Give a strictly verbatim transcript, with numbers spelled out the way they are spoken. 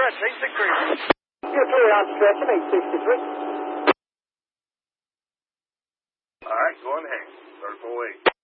Stretch, eight sixty-three. You're clear on stretch, eight sixty-three. All right, go on ahead. thirty-four eight.